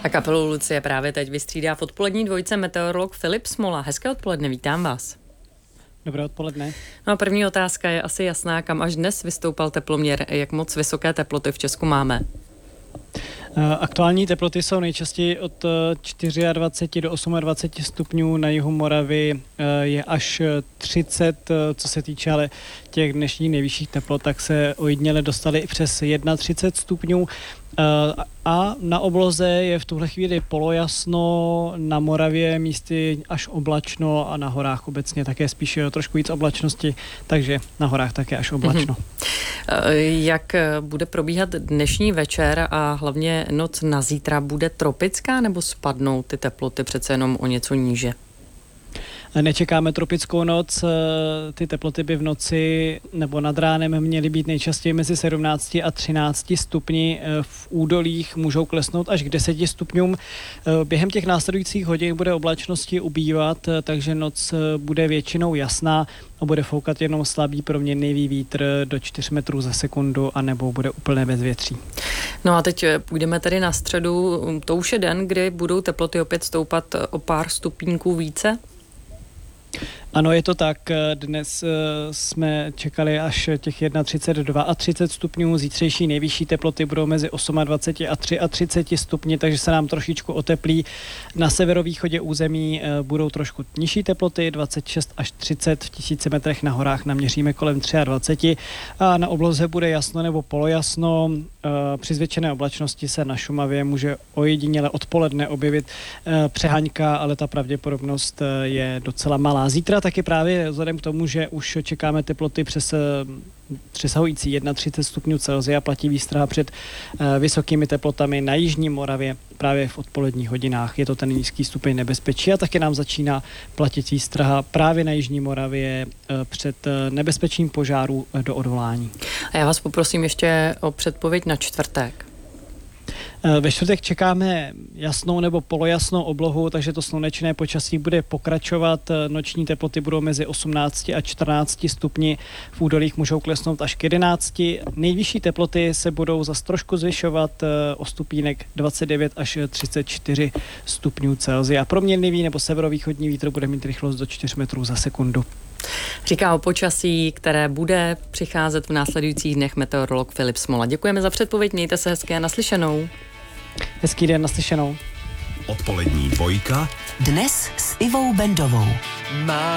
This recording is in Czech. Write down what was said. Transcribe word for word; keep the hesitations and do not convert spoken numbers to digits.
A kapelu Lucie právě teď vystřídá v odpolední dvojce meteorolog Filip Smola. Hezké odpoledne, vítám vás. Dobré odpoledne. No a první otázka je asi jasná, kam až dnes vystoupal teploměr, jak moc vysoké teploty v Česku máme? Aktuální teploty jsou nejčastěji od dvacet čtyři do dvacet osm stupňů, na jihu Moravy je až třicet, co se týče ale těch dnešních nejvyšších teplot, tak se ojediněle dostali i přes třicet jedna stupňů. A na obloze je v tuhle chvíli polojasno, na Moravě místy až oblačno a na horách obecně také spíš trošku víc oblačnosti, takže na horách také až oblačno. Mm-hmm. Jak bude probíhat dnešní večer a hlavně noc na zítra? Bude tropická nebo spadnou ty teploty přece jenom o něco níže? Nečekáme tropickou noc, ty teploty by v noci nebo nad ránem měly být nejčastěji mezi sedmnácti a třinácti stupni, v údolích můžou klesnout až k deseti stupňům. Během těch následujících hodin bude oblačnosti ubývat, takže noc bude většinou jasná a bude foukat jenom slabý proměnný vítr do čtyř metrů za sekundu a nebo bude úplné bezvětří. No a teď půjdeme tedy na středu, to už je den, kdy budou teploty opět stoupat o pár stupínků více? Ano, je to tak. Dnes jsme čekali až těch třicet jedna, třicet dva stupňů. Zítřejší nejvyšší teploty budou mezi dvacet osm a třicet tři stupni, takže se nám trošičku oteplí. Na severovýchodě území budou trošku nižší teploty, dvacet šest až třicet, v tisíci metrech na horách naměříme kolem dvacet tři a na obloze bude jasno nebo polojasno. Při zvětšené oblačnosti se na Šumavě může ojediněle odpoledne objevit přeháňka, ale ta pravděpodobnost je docela malá. Zítra taky právě vzhledem k tomu, že už čekáme teploty přes přesahující třicet jedna stupňů Celsia, platí výstraha před vysokými teplotami na jižní Moravě právě v odpoledních hodinách. Je to ten nízký stupeň nebezpečí a taky nám začíná platit výstraha právě na jižní Moravě před nebezpečím požáru do odvolání. A já vás poprosím ještě o předpověď na čtvrtek. Ve čtvrtek čekáme jasnou nebo polojasnou oblohu, takže to slunečné počasí bude pokračovat. Noční teploty budou mezi osmnácti a čtrnácti stupni, v údolích můžou klesnout až k jedenácti. Nejvyšší teploty se budou zas trošku zvyšovat o stupínek dvacet devět až třicet čtyři stupňů Celsia. Proměnlivý nebo severovýchodní vítr bude mít rychlost do čtyř metrů za sekundu. Říká o počasí, které bude přicházet v následujících dnech meteorolog Filip Smola. Děkujeme za předpověď, mějte se hezké, naslyšenou. Hezký den, naslyšenou. Odpolední dvojka. Dnes s Ivou Bendovou.